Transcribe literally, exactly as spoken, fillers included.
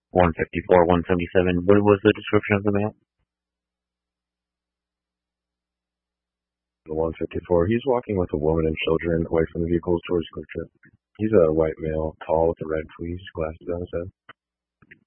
one fifty-four, one seventy-seven. What was the description of the male? The one fifty-four. He's walking with a woman and children away from the vehicles towards Quick Trip. He's a white male, tall with a red fleece, glasses on his head.